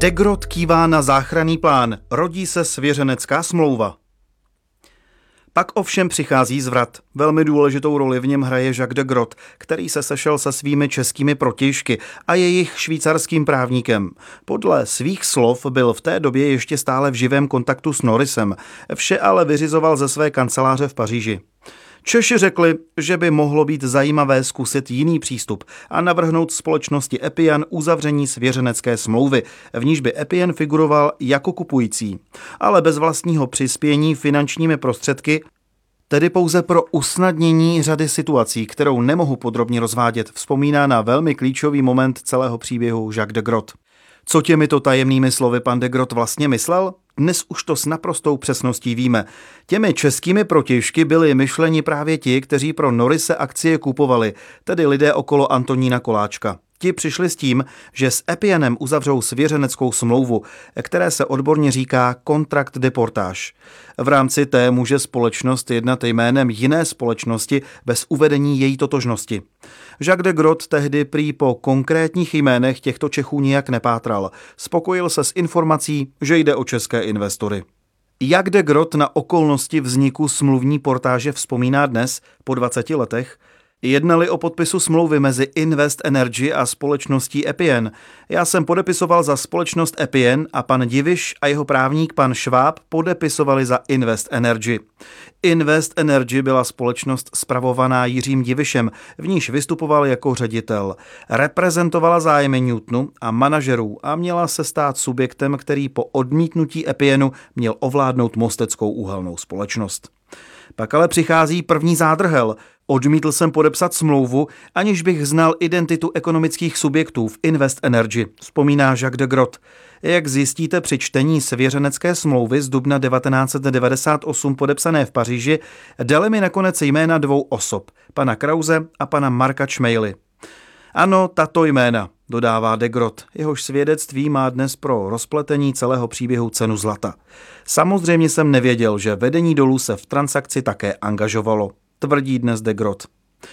De Groot kývá na záchranný plán, rodí se svěřenecká smlouva. Pak ovšem přichází zvrat. Velmi důležitou roli v něm hraje Jacques de Groot, který se sešel se svými českými protějšky a jejich švýcarským právníkem. Podle svých slov byl v té době ještě stále v živém kontaktu s Norrisem. Vše ale vyřizoval ze své kanceláře v Paříži. Češi řekli, že by mohlo být zajímavé zkusit jiný přístup a navrhnout společnosti Epian uzavření svěřenecké smlouvy, v níž by Epian figuroval jako kupující, ale bez vlastního přispění finančními prostředky, tedy pouze pro usnadnění řady situací, kterou nemohu podrobně rozvádět, vzpomíná na velmi klíčový moment celého příběhu Jacques de Groot. Co těmito tajemnými slovy pan de Groot vlastně myslel? Dnes už to s naprostou přesností víme. Těmi českými protějšky byli myšleni právě ti, kteří pro Norrise akcie kupovali, tedy lidé okolo Antonína Koláčka. Ti přišli s tím, že s Epianem uzavřou svěřeneckou smlouvu, které se odborně říká kontrakt de portage. V rámci té může společnost jednat jménem jiné společnosti bez uvedení její totožnosti. Jacques de Groot tehdy prý po konkrétních jménech těchto Čechů nijak nepátral. Spokojil se s informací, že jde o české investory. Jak de Groot na okolnosti vzniku smluvní portáže vzpomíná dnes, po 20 letech? Jednali o podpisu smlouvy mezi Invest Energy a společností Epian. Já jsem podepisoval za společnost Epian a pan Diviš a jeho právník pan Šváb podepisovali za Invest Energy. Invest Energy byla společnost spravovaná Jiřím Divišem, v níž vystupoval jako ředitel. Reprezentovala zájmy Newtonu a manažerů a měla se stát subjektem, který po odmítnutí Epianu měl ovládnout Mosteckou uhelnou společnost. Pak ale přichází první zádrhel. Odmítl jsem podepsat smlouvu, aniž bych znal identitu ekonomických subjektů v Invest Energy, vzpomíná Jacques de Groot. Jak zjistíte při čtení svěřenecké smlouvy z dubna 1998 podepsané v Paříži, dali mi nakonec jména dvou osob, pana Krause a pana Marka Čmejly. Ano, tato jména, dodává de Groot. Jehož svědectví má dnes pro rozpletení celého příběhu cenu zlata. Samozřejmě jsem nevěděl, že vedení dolů se v transakci také angažovalo, tvrdí dnes de Groot.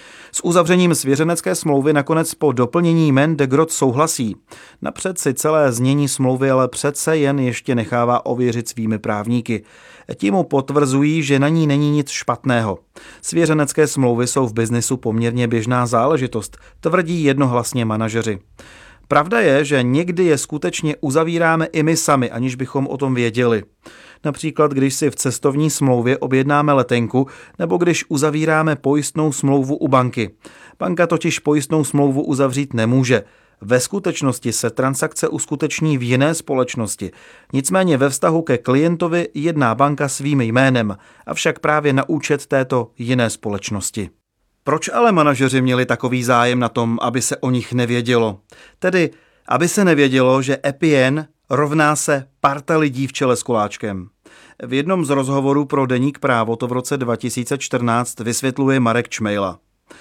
S uzavřením svěřenecké smlouvy nakonec po doplnění jmen de Groot souhlasí. Napřed si celé znění smlouvy ale přece jen ještě nechává ověřit svými právníky. Ti mu potvrzují, že na ní není nic špatného. Svěřenecké smlouvy jsou v biznisu poměrně běžná záležitost, tvrdí jednohlasně manažeři. Pravda je, že někdy je skutečně uzavíráme i my sami, aniž bychom o tom věděli. Například, když si v cestovní smlouvě objednáme letenku nebo když uzavíráme pojistnou smlouvu u banky. Banka totiž pojistnou smlouvu uzavřít nemůže. Ve skutečnosti se transakce uskuteční v jiné společnosti. Nicméně ve vztahu ke klientovi jedná banka svým jménem, avšak právě na účet této jiné společnosti. Proč ale manažeři měli takový zájem na tom, aby se o nich nevědělo? Tedy, aby se nevědělo, že Epian rovná se parta lidí v čele s Koláčkem. V jednom z rozhovorů pro deník Právo to v roce 2014 vysvětluje Marek Čmejla.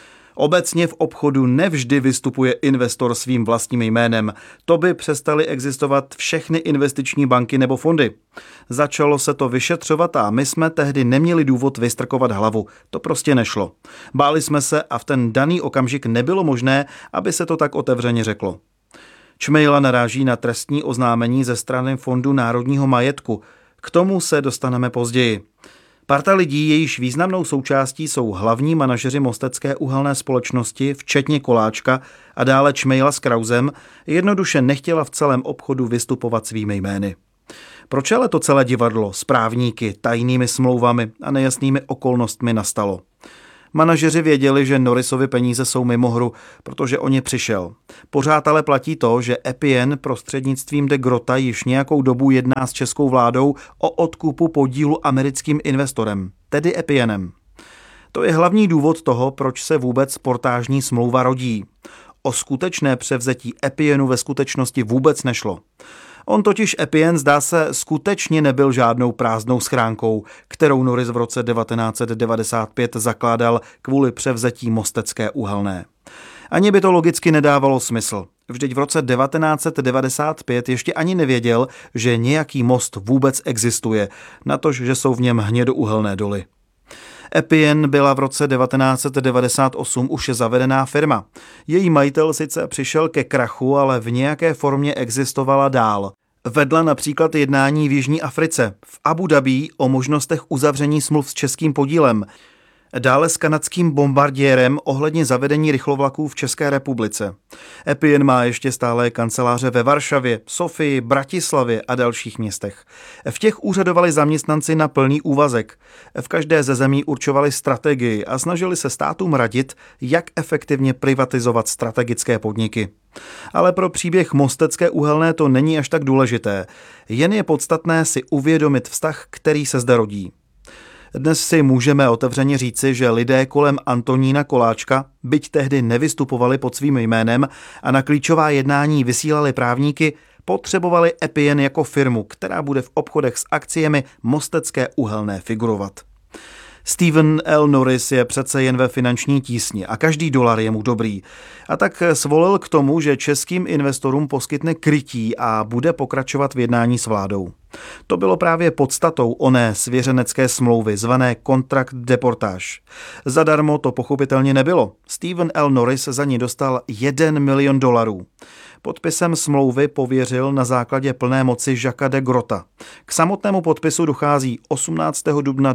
Obecně v obchodu nevždy vystupuje investor svým vlastním jménem. To by přestaly existovat všechny investiční banky nebo fondy. Začalo se to vyšetřovat a my jsme tehdy neměli důvod vystrkovat hlavu. To prostě nešlo. Báli jsme se a v ten daný okamžik nebylo možné, aby se to tak otevřeně řeklo. Čmejla naráží na trestní oznámení ze strany Fondu národního majetku. K tomu se dostaneme později. Parta lidí, jejíž významnou součástí jsou hlavní manažeři Mostecké uhelné společnosti, včetně Koláčka a dále Čmejla s Krausem, jednoduše nechtěla v celém obchodu vystupovat svými jmény. Proč ale to celé divadlo s právníky, tajnými smlouvami a nejasnými okolnostmi nastalo? Manažeři věděli, že Norrisovy peníze jsou mimo hru, protože o ně přišel. Pořád ale platí to, že Epian prostřednictvím de Groota již nějakou dobu jedná s českou vládou o odkupu podílu americkým investorem, tedy Epianem. To je hlavní důvod toho, proč se vůbec portážní smlouva rodí. O skutečné převzetí Epianu ve skutečnosti vůbec nešlo. On totiž Epian, zdá se, skutečně nebyl žádnou prázdnou schránkou, kterou Norris v roce 1995 zakládal kvůli převzetí Mostecké uhelné. Ani by to logicky nedávalo smysl. Vždyť v roce 1995 ještě ani nevěděl, že nějaký most vůbec existuje, natož, že jsou v něm hnědouhelné doly. Epian byla v roce 1998 už zavedená firma. Její majitel sice přišel ke krachu, ale v nějaké formě existovala dál. Vedla například jednání v Jižní Africe, v Abu Dhabi o možnostech uzavření smluv s českým podílem, dále s kanadským bombardierem ohledně zavedení rychlovlaků v České republice. Epien má ještě stále kanceláře ve Varšavě, Sofii, Bratislavě a dalších městech. V těch úřadovali zaměstnanci na plný úvazek. V každé ze zemí určovali strategii a snažili se státům radit, jak efektivně privatizovat strategické podniky. Ale pro příběh Mostecké uhelné to není až tak důležité. Jen je podstatné si uvědomit vztah, který se zde rodí. Dnes si můžeme otevřeně říci, že lidé kolem Antonína Koláčka, byť tehdy nevystupovali pod svým jménem a na klíčová jednání vysílali právníky, potřebovali Epien jako firmu, která bude v obchodech s akciemi Mostecké uhelné figurovat. Stephen L. Norris je přece jen ve finanční tísni a každý dolar je mu dobrý. A tak svolil k tomu, že českým investorům poskytne krytí a bude pokračovat v jednání s vládou. To bylo právě podstatou oné svěřenecké smlouvy, zvané kontrakt deportáž. Zadarmo to pochopitelně nebylo. Stephen L. Norris za ní dostal $1 milion. Podpisem smlouvy pověřil na základě plné moci Jacquesa de Grotta. K samotnému podpisu dochází 18. dubna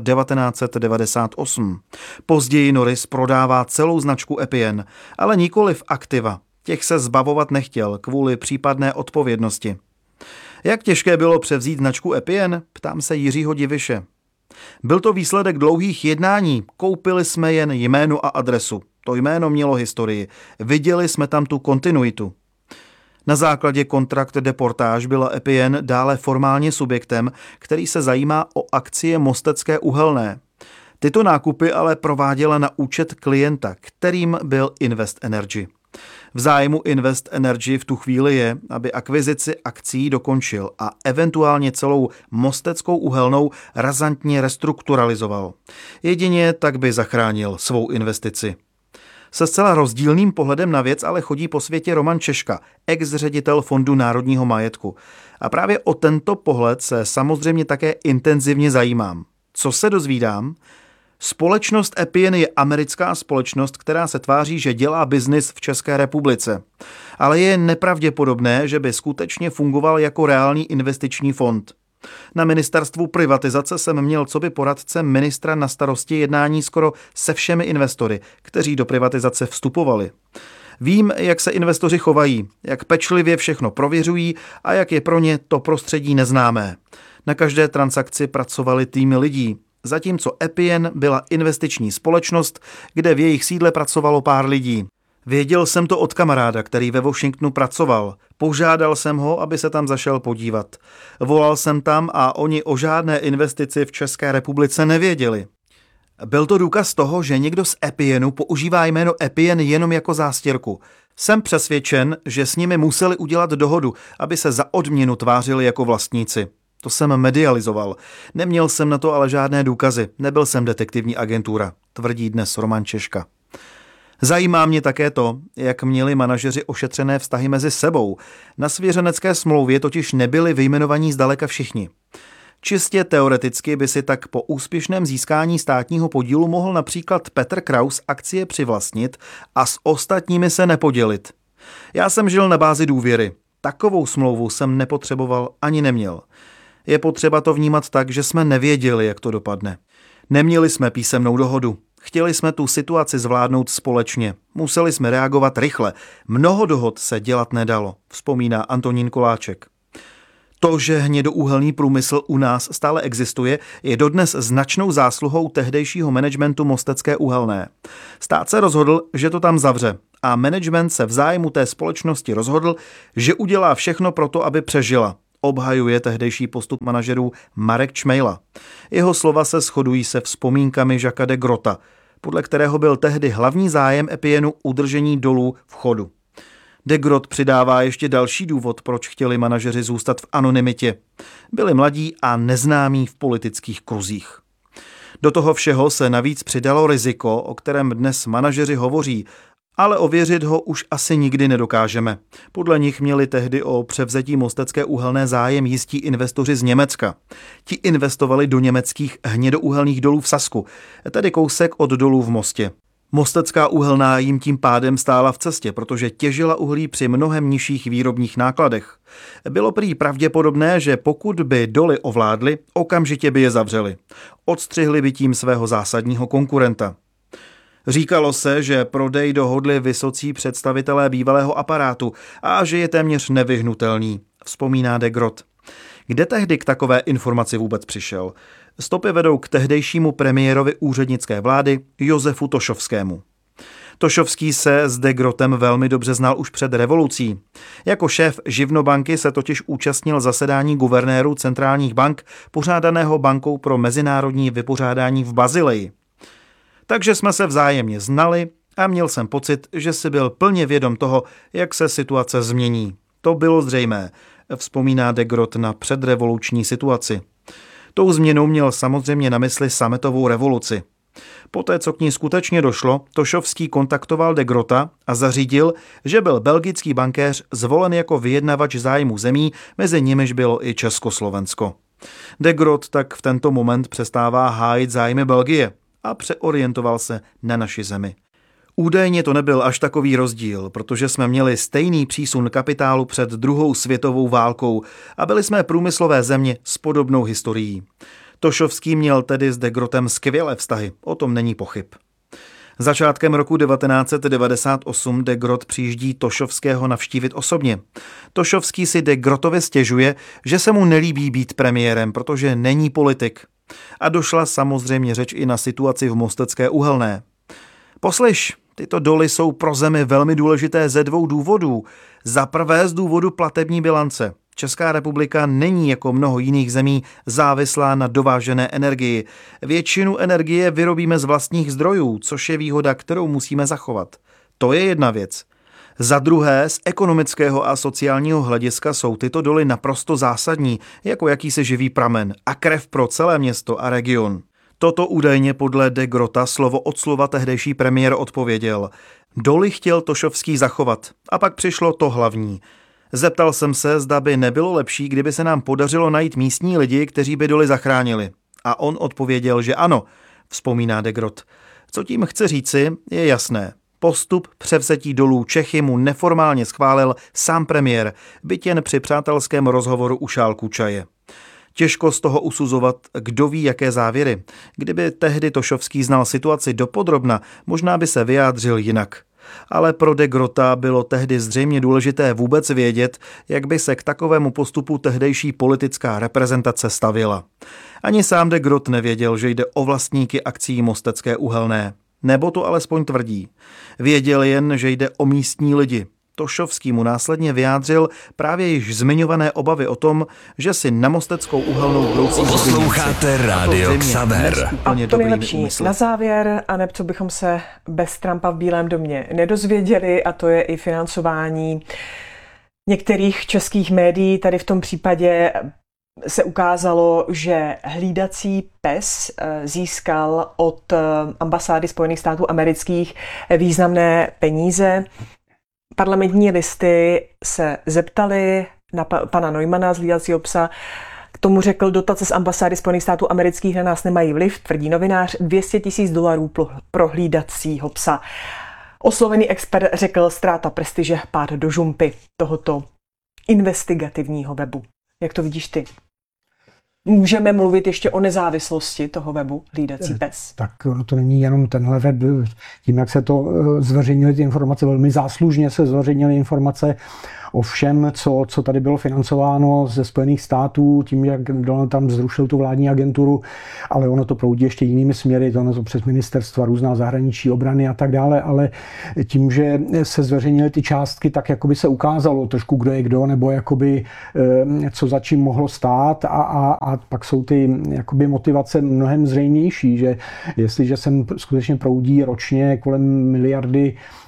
1998. Později Norris prodává celou značku Epien, ale nikoliv aktiva. Těch se zbavovat nechtěl kvůli případné odpovědnosti. Jak těžké bylo převzít značku Epien? Ptám se Jiřího Diviše. Byl to výsledek dlouhých jednání, koupili jsme jen jméno a adresu. To jméno mělo historii, viděli jsme tam tu kontinuitu. Na základě kontrakt deportáž byla Epien dále formálně subjektem, který se zajímá o akcie Mostecké uhelné. Tyto nákupy ale prováděla na účet klienta, kterým byl Invest Energy. V zájmu Invest Energy v tu chvíli je, aby akvizici akcií dokončil a eventuálně celou Mosteckou uhelnou razantně restrukturalizoval. Jedině tak by zachránil svou investici. Se zcela rozdílným pohledem na věc ale chodí po světě Roman Češka, ex-ředitel Fondu národního majetku. A právě o tento pohled se samozřejmě také intenzivně zajímám. Co se dozvídám? Společnost Epien je americká společnost, která se tváří, že dělá biznis v České republice. Ale je nepravděpodobné, že by skutečně fungoval jako reálný investiční fond. Na ministerstvu privatizace jsem měl coby poradce ministra na starosti jednání skoro se všemi investory, kteří do privatizace vstupovali. Vím, jak se investoři chovají, jak pečlivě všechno prověřují a jak je pro ně to prostředí neznámé. Na každé transakci pracovali týmy lidí, zatímco Epien byla investiční společnost, kde v jejich sídle pracovalo pár lidí. Věděl jsem to od kamaráda, který ve Washingtonu pracoval. Požádal jsem ho, aby se tam zašel podívat. Volal jsem tam a oni o žádné investici v České republice nevěděli. Byl to důkaz toho, že někdo z Epienu používá jméno Epien jenom jako zástěrku. Jsem přesvědčen, že s nimi museli udělat dohodu, aby se za odměnu tvářili jako vlastníci. To jsem medializoval. Neměl jsem na to ale žádné důkazy. Nebyl jsem detektivní agentura, tvrdí dnes Roman Češka. Zajímá mě také to, jak měli manažeři ošetřené vztahy mezi sebou. Na svěřenecké smlouvě totiž nebyli vyjmenovaní zdaleka všichni. Čistě teoreticky by si tak po úspěšném získání státního podílu mohl například Petr Kraus akcie přivlastnit a s ostatními se nepodělit. Já jsem žil na bázi důvěry. Takovou smlouvu jsem nepotřeboval ani neměl. Je potřeba to vnímat tak, že jsme nevěděli, jak to dopadne. Neměli jsme písemnou dohodu. Chtěli jsme tu situaci zvládnout společně. Museli jsme reagovat rychle. Mnoho dohod se dělat nedalo, vzpomíná Antonín Koláček. To, že hnědouhelný průmysl u nás stále existuje, je dodnes značnou zásluhou tehdejšího managementu Mostecké uhelné. Stát se rozhodl, že to tam zavře a management se v zájmu té společnosti rozhodl, že udělá všechno pro to, aby přežila. Obhajuje tehdejší postup manažerů Marek Čmejla. Jeho slova se shodují se vzpomínkami Jacquesa de Grotta, podle kterého byl tehdy hlavní zájem Epienu udržení dolů v chodu. De Grott přidává ještě další důvod, proč chtěli manažeři zůstat v anonymitě. Byli mladí a neznámí v politických kruzích. Do toho všeho se navíc přidalo riziko, o kterém dnes manažeři hovoří, ale ověřit ho už asi nikdy nedokážeme. Podle nich měli tehdy o převzetí Mostecké uhelné zájem jistí investoři z Německa. Ti investovali do německých hnědouhelných dolů v Sasku, tedy kousek od dolů v Mostě. Mostecká uhelná jim tím pádem stála v cestě, protože těžila uhlí při mnohem nižších výrobních nákladech. Bylo prý pravděpodobné, že pokud by doly ovládli, okamžitě by je zavřeli. Odstřihli by tím svého zásadního konkurenta. Říkalo se, že prodej dohodli vysocí představitelé bývalého aparátu a že je téměř nevyhnutelný, vzpomíná de Groot. Kde tehdy k takové informaci vůbec přišel? Stopy vedou k tehdejšímu premiérovi úřednické vlády Josefu Tošovskému. Tošovský se s de Grootem velmi dobře znal už před revolucí. Jako šéf Živnobanky se totiž účastnil zasedání guvernérů centrálních bank pořádaného Bankou pro mezinárodní vypořádání v Basileji. Takže jsme se vzájemně znali a měl jsem pocit, že si byl plně vědom toho, jak se situace změní. To bylo zřejmé, vzpomíná de Groot na předrevoluční situaci. Tou změnou měl samozřejmě na mysli sametovou revoluci. Poté, co k ní skutečně došlo, Tošovský kontaktoval de Groota a zařídil, že byl belgický bankéř zvolen jako vyjednavač zájmu zemí, mezi nimiž bylo i Československo. De Groot tak v tento moment přestává hájit zájmy Belgie a přeorientoval se na naši zemi. Údajně to nebyl až takový rozdíl, protože jsme měli stejný přísun kapitálu před druhou světovou válkou a byli jsme průmyslové země s podobnou historií. Tošovský měl tedy s de Grootem skvělé vztahy, o tom není pochyb. Začátkem roku 1998 de Groot přijíždí Tošovského navštívit osobně. Tošovský si de Grootovi stěžuje, že se mu nelíbí být premiérem, protože není politik. A došla samozřejmě řeč i na situaci v Mostecké uhelné. Poslyš, tyto doly jsou pro zemi velmi důležité ze dvou důvodů. Za prvé z důvodu platební bilance. Česká republika není jako mnoho jiných zemí závislá na dovážené energii. Většinu energie vyrobíme z vlastních zdrojů, což je výhoda, kterou musíme zachovat. To je jedna věc. Za druhé, z ekonomického a sociálního hlediska jsou tyto doly naprosto zásadní, jako jakýsi živý pramen a krev pro celé město a region. Toto údajně podle de Groota slovo od slova tehdejší premiér odpověděl. Doly chtěl Tošovský zachovat. A pak přišlo to hlavní. Zeptal jsem se, zda by nebylo lepší, kdyby se nám podařilo najít místní lidi, kteří by doly zachránili. A on odpověděl, že ano, vzpomíná de Groot. Co tím chce říci, je jasné. Postup převzetí dolů Čechy mu neformálně schválil sám premiér, byť jen při přátelském rozhovoru u šálku čaje. Těžko z toho usuzovat, kdo ví, jaké závěry. Kdyby tehdy Tošovský znal situaci dopodrobna, možná by se vyjádřil jinak. Ale pro de Groota bylo tehdy zřejmě důležité vůbec vědět, jak by se k takovému postupu tehdejší politická reprezentace stavěla. Ani sám de Groot nevěděl, že jde o vlastníky akcií Mostecké uhelné. Nebo to alespoň tvrdí. Věděl jen, že jde o místní lidi. Tošovský mu následně vyjádřil právě již zmiňované obavy o tom, že si na Mosteckou uhelnou budoucí posloucháte Rádio Xaver. A to nejlepší na závěr, aneb co bychom se bez Trumpa v Bílém domě nedozvěděli, a to je i financování některých českých médií. Tady v tom případě se ukázalo, že hlídací pes získal od ambasády Spojených států amerických významné peníze. Parlamentní listy se zeptali na pana Neumana z hlídacího psa. K tomu řekl, dotace z ambasády Spojených států amerických na nás nemají vliv, tvrdí novinář, $200,000 pro hlídacího psa. Oslovený expert řekl, ztráta prestiže, pád do žumpy tohoto investigativního webu. Jak to vidíš ty? Můžeme mluvit ještě o nezávislosti toho webu Hlídací pes? Tak to není jenom tenhle web. Tím, jak se to zveřejnily ty informace, velmi záslužně se zveřejnily informace o všem, co tady bylo financováno ze Spojených států, tím, jak Donald Trump zrušil tu vládní agenturu, ale ono to proudí ještě jinými směry, to přes ministerstva, různá zahraničí, obrany a tak dále, ale tím, že se zveřejnily ty částky, tak jakoby se ukázalo trošku, kdo je kdo, nebo jakoby co za čím mohlo stát a pak jsou ty jakoby motivace mnohem zřejmější, že jestliže sem skutečně proudí ročně kolem miliardy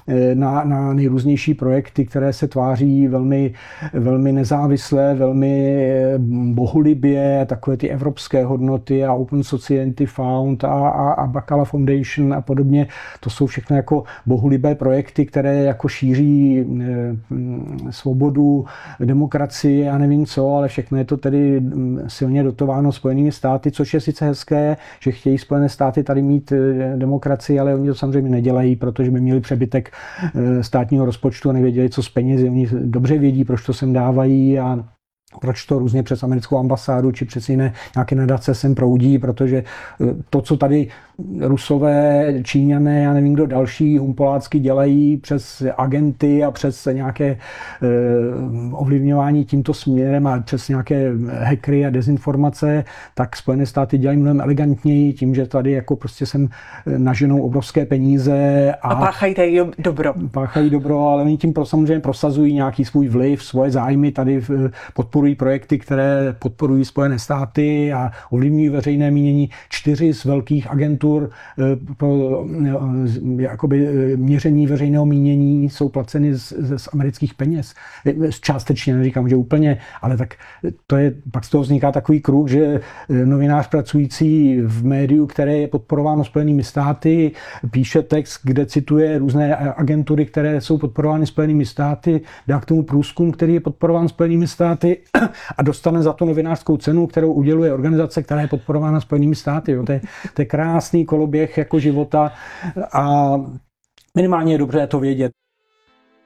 na nejrůznější projekty, které se tváří velmi, velmi nezávisle, velmi bohulibě, takové ty evropské hodnoty a Open Society Fund a Bacala Foundation a podobně. To jsou všechno jako bohulibé projekty, které jako šíří svobodu, demokracii a nevím co, ale všechno je to tedy silně dotováno Spojenými státy, což je sice hezké, že chtějí Spojené státy tady mít demokracii, ale oni to samozřejmě nedělají, protože by měli přebytek státního rozpočtu a nevěděli, co s penězi. Oni dobře vědí, proč to sem dávají a proč to různě přes americkou ambasádu či přes jiné nějaké nadace sem proudí, protože to, co tady Rusové, Číňané, já nevím kdo další, humpolácky dělají přes agenty a přes nějaké ovlivňování tímto směrem a přes nějaké hackery a dezinformace, tak Spojené státy dělají mnohem elegantněji tím, že tady jako prostě sem naženou obrovské peníze a páchají tady dobro. Páchají dobro, ale oni tím samozřejmě prosazují nějaký svůj vliv, svoje zájmy, tady podporují projekty, které podporují Spojené státy a ovlivňují veřejné mínění. 4 z velkých agentur pro jakoby měření veřejného mínění jsou placeny z amerických peněz. Částečně, neříkám, že úplně, ale tak to je, pak z toho vzniká takový kruh, že novinář pracující v médiu, které je podporováno Spojenými státy, píše text, kde cituje různé agentury, které jsou podporovány Spojenými státy, dá k tomu průzkum, který je podporován Spojenými státy a dostane za to novinářskou cenu, kterou uděluje organizace, která je podporována Spojenými státy. Jo. To je krásný koloběh jako života a minimálně je dobře to vědět.